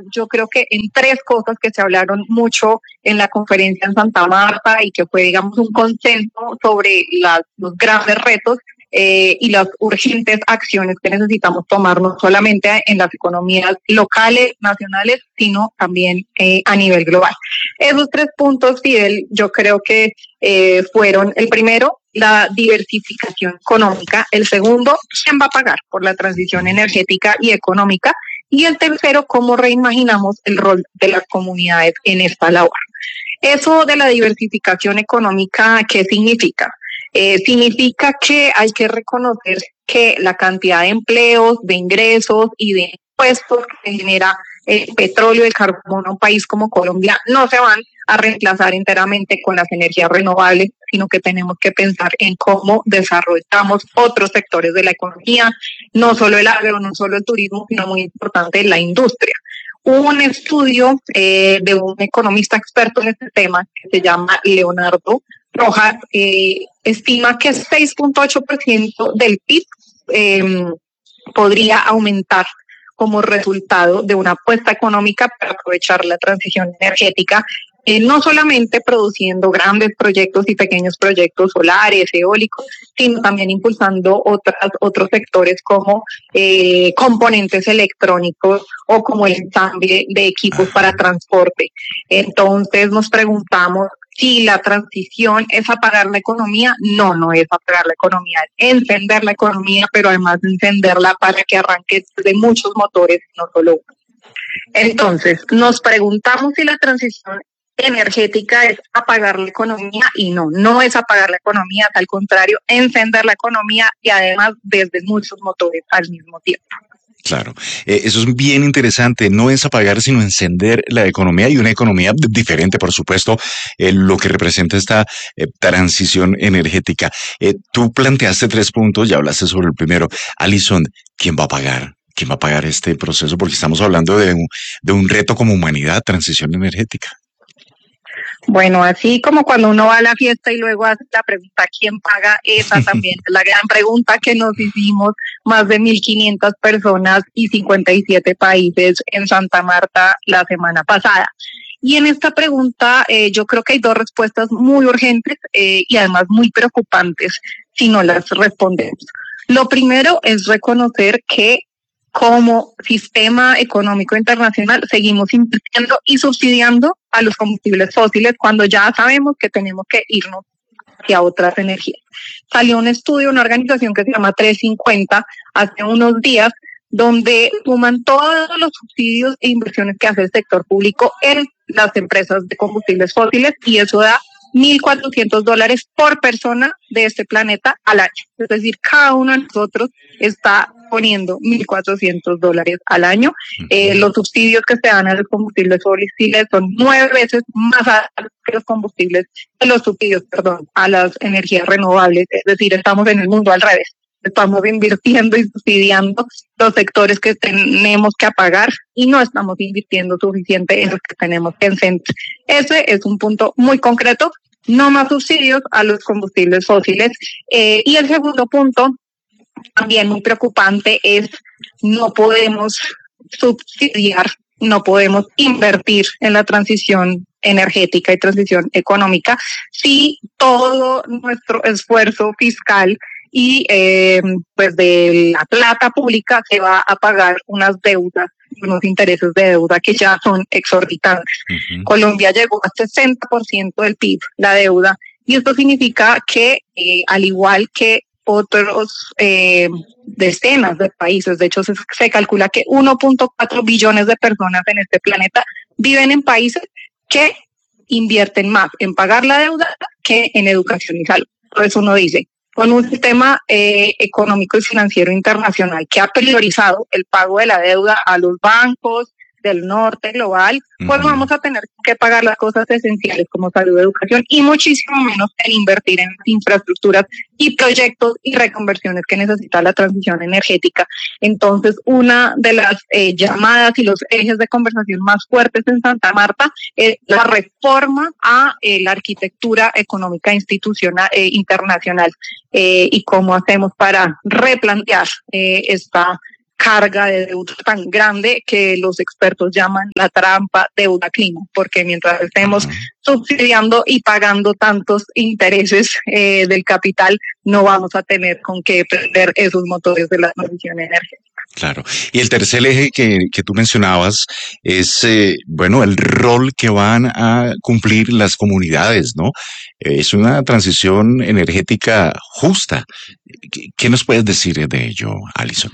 yo creo que en tres cosas que se hablaron mucho en la conferencia en Santa Marta y que fue, digamos, un consenso sobre los grandes retos y las urgentes acciones que necesitamos tomar, no solamente en las economías locales, nacionales, sino también a nivel global. Esos tres puntos, Fidel, yo creo que fueron el primero, la diversificación económica; el segundo, quién va a pagar por la transición energética y económica; y el tercero, cómo reimaginamos el rol de las comunidades en esta labor. Eso de la diversificación económica, ¿qué significa? Significa que hay que reconocer que la cantidad de empleos, de ingresos y de impuestos que genera el petróleo y el carbón a un país como Colombia no se van a reemplazar enteramente con las energías renovables, sino que tenemos que pensar en cómo desarrollamos otros sectores de la economía, no solo el agro, no solo el turismo, sino muy importante la industria. Hubo un estudio de un economista experto en este tema que se llama Leonardo Rojas, estima que 6.8% del PIB podría aumentar como resultado de una apuesta económica para aprovechar la transición energética, no solamente produciendo grandes proyectos y pequeños proyectos solares, eólicos, sino también impulsando otros sectores como componentes electrónicos o como el ensamble de equipos para transporte. Entonces nos preguntamos si la transición es apagar la economía. No, no es apagar la economía, es encender la economía, pero además encenderla para que arranque de muchos motores, no solo uno. Entonces, nos preguntamos si la transición energética es apagar la economía, y no, no es apagar la economía, al contrario, encender la economía y además desde muchos motores al mismo tiempo. Claro, eso es bien interesante, no es apagar sino encender la economía, y una economía diferente, por supuesto, lo que representa esta transición energética. Tú planteaste 3 puntos, ya hablaste sobre el primero. Alison, ¿quién va a pagar? ¿Quién va a pagar este proceso? Porque estamos hablando de un reto como humanidad, transición energética. Bueno, así como cuando uno va a la fiesta y luego hace la pregunta ¿quién paga? Esa también es la gran pregunta que nos hicimos más de 1.500 personas y 57 países en Santa Marta la semana pasada. Y en esta pregunta yo creo que hay dos respuestas muy urgentes y además muy preocupantes si no las respondemos. Lo primero es reconocer que como sistema económico internacional seguimos invirtiendo y subsidiando a los combustibles fósiles cuando ya sabemos que tenemos que irnos hacia otras energías. Salió un estudio, una organización que se llama 350 hace unos días, donde suman todos los subsidios e inversiones que hace el sector público en las empresas de combustibles fósiles, y eso da $1.400 por persona de este planeta al año. Es decir, cada uno de nosotros está poniendo $1.400 al año. Los subsidios que se dan a los combustibles fósiles son 9 veces más altos que los subsidios a las energías renovables. Es decir, estamos en el mundo al revés. Estamos invirtiendo y subsidiando los sectores que tenemos que apagar y no estamos invirtiendo suficiente en los que tenemos que encender. Ese es un punto muy concreto. No más subsidios a los combustibles fósiles. Y el segundo punto, también muy preocupante, es no podemos subsidiar, no podemos invertir en la transición energética y transición económica si todo nuestro esfuerzo fiscal y pues de la plata pública se va a pagar unas deudas, unos intereses de deuda que ya son exorbitantes. Colombia llegó a 60% del PIB, la deuda, y esto significa que al igual que otros decenas de países, de hecho se calcula que 1.4 billones de personas en este planeta viven en países que invierten más en pagar la deuda que en educación y salud. Por eso uno dice, con un sistema económico y financiero internacional que ha priorizado el pago de la deuda a los bancos del norte global, pues vamos a tener que pagar las cosas esenciales como salud, educación, y muchísimo menos en invertir en infraestructuras y proyectos y reconversiones que necesita la transición energética. Entonces, una de las llamadas y los ejes de conversación más fuertes en Santa Marta es la reforma a la arquitectura económica institucional internacional y cómo hacemos para replantear esta carga de deuda tan grande que los expertos llaman la trampa deuda-clima, porque mientras estemos subsidiando y pagando tantos intereses del capital, no vamos a tener con qué prender esos motores de la transición energética. Claro. Y el tercer eje que tú mencionabas es, bueno, el rol que van a cumplir las comunidades, ¿no? Es una transición energética justa. ¿Qué nos puedes decir de ello, Alison?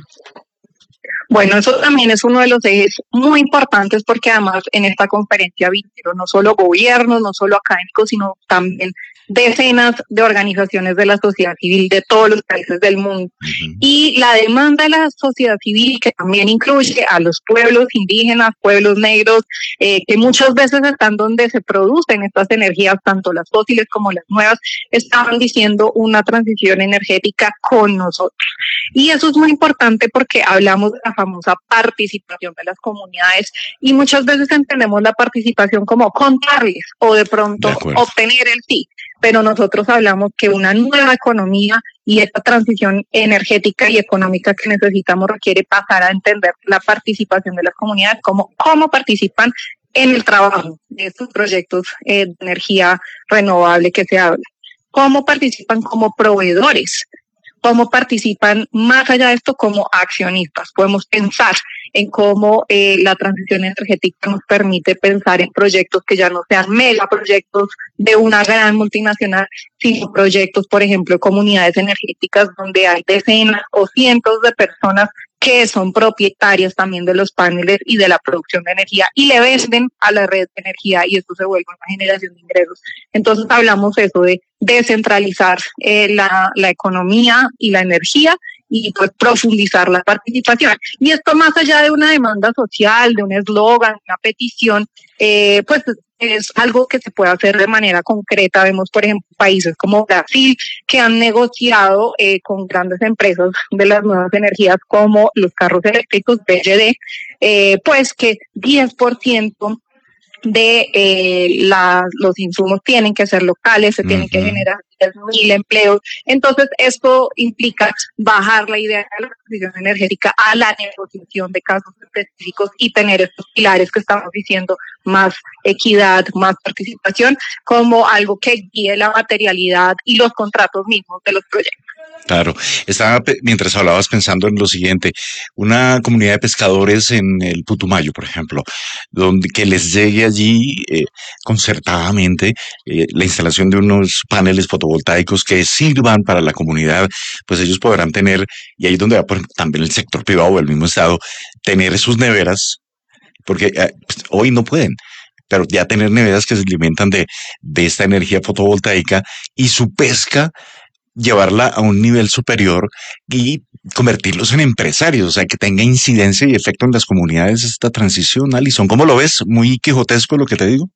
Bueno, eso también es uno de los ejes muy importantes porque además en esta conferencia vinieron no solo gobiernos, no solo académicos, sino también decenas de organizaciones de la sociedad civil de todos los países del mundo. Y la demanda de la sociedad civil, que también incluye a los pueblos indígenas, pueblos negros, que muchas veces están donde se producen estas energías, tanto las fósiles como las nuevas, estaban diciendo una transición energética con nosotros. Y eso es muy importante porque hablamos de la famosa participación de las comunidades y muchas veces entendemos la participación como contarles o de pronto obtener el sí. Pero nosotros hablamos que una nueva economía y esta transición energética y económica que necesitamos requiere pasar a entender la participación de las comunidades, como cómo participan en el trabajo de estos proyectos de energía renovable que se habla, cómo participan como proveedores, cómo participan más allá de esto como accionistas. Podemos pensar en cómo la transición energética nos permite pensar en proyectos que ya no sean megaproyectos de una gran multinacional, sino proyectos, por ejemplo, de comunidades energéticas donde hay decenas o cientos de personas que son propietarias también de los paneles y de la producción de energía y le venden a la red de energía y esto se vuelve una generación de ingresos. Entonces hablamos eso de descentralizar la economía y la energía y pues profundizar la participación. Y esto más allá de una demanda social, de un eslogan, una petición, pues es algo que se puede hacer de manera concreta. Vemos, por ejemplo, países como Brasil que han negociado con grandes empresas de las nuevas energías como los carros eléctricos, BYD, pues que 10% de los insumos tienen que ser locales, se tienen que generar 10.000 empleos. Entonces, esto implica bajar la idea de la transición energética a la negociación de casos específicos y tener estos pilares que estamos diciendo, más equidad, más participación, como algo que guíe la materialidad y los contratos mismos de los proyectos. Claro, estaba mientras hablabas pensando en lo siguiente, una comunidad de pescadores en el Putumayo, por ejemplo, donde que les llegue allí concertadamente la instalación de unos paneles fotovoltaicos que sirvan para la comunidad, pues ellos podrán tener, y ahí es donde va por ejemplo, también el sector privado o el mismo Estado, tener sus neveras, porque pues, hoy no pueden. Pero ya tener neveras que se alimentan de esta energía fotovoltaica y su pesca llevarla a un nivel superior y convertirlos en empresarios, o sea, que tenga incidencia y efecto en las comunidades esta transición. Alison, ¿cómo lo ves? ¿Muy quijotesco lo que te digo?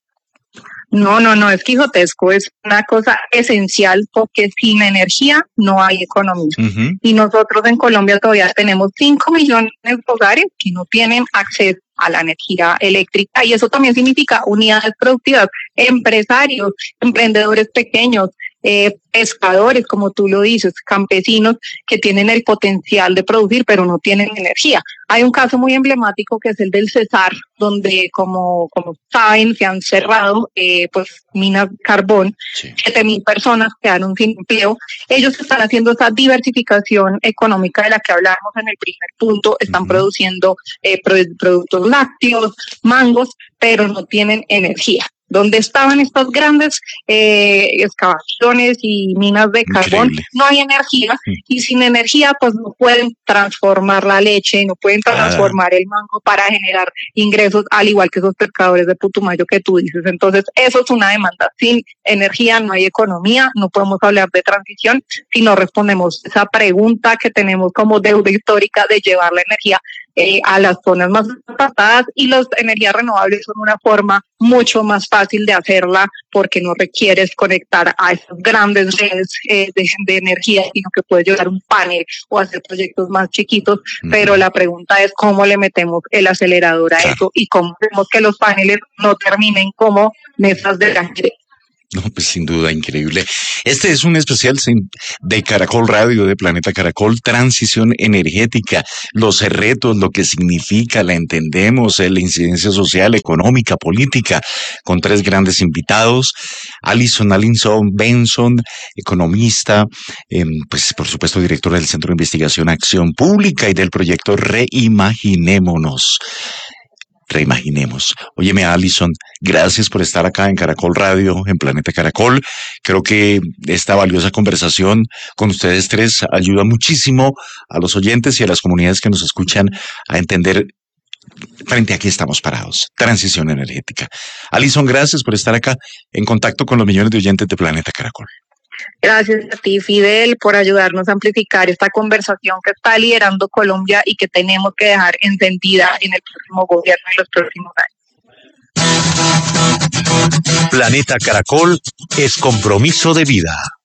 No es quijotesco, es una cosa esencial porque sin energía no hay economía. Y nosotros en Colombia todavía tenemos 5 millones de hogares que no tienen acceso a la energía eléctrica y eso también significa unidades productivas, empresarios, emprendedores pequeños, pescadores, como tú lo dices, campesinos que tienen el potencial de producir pero no tienen energía. Hay un caso muy emblemático que es el del Cesar, donde como saben se han cerrado pues minas de carbón, 7.000 personas quedaron sin empleo. Ellos están haciendo esa diversificación económica de la que hablábamos en el primer punto, están produciendo productos lácteos, mangos, pero no tienen energía. Donde estaban estas grandes excavaciones y minas de carbón, no hay energía y sin energía pues no pueden transformar la leche, no pueden transformar el mango para generar ingresos, al igual que esos pescadores de Putumayo que tú dices. Entonces eso es una demanda. Sin energía no hay economía, no podemos hablar de transición si no respondemos esa pregunta que tenemos como deuda histórica de llevar la energía a las zonas más apartadas, y las energías renovables son una forma mucho más fácil de hacerla porque no requieres conectar a esas grandes redes de energía, sino que puedes llevar un panel o hacer proyectos más chiquitos, pero la pregunta es cómo le metemos el acelerador a eso y cómo hacemos que los paneles no terminen como mesas de ajedrez. No, pues sin duda, increíble. Este es un especial de Caracol Radio, de Planeta Caracol, transición energética, los retos, lo que significa, la entendemos, la incidencia social, económica, política, con tres grandes invitados, Alison Benson, economista, pues por supuesto directora del Centro de Investigación Acción Pública y del proyecto Reimaginémonos. Reimaginemos. Óyeme, Alison, gracias por estar acá en Caracol Radio, en Planeta Caracol. Creo que esta valiosa conversación con ustedes tres ayuda muchísimo a los oyentes y a las comunidades que nos escuchan a entender frente a qué estamos parados. Transición energética. Alison, gracias por estar acá en contacto con los millones de oyentes de Planeta Caracol. Gracias a ti, Fidel, por ayudarnos a amplificar esta conversación que está liderando Colombia y que tenemos que dejar encendida en el próximo gobierno y los próximos años. Planeta Caracol es compromiso de vida.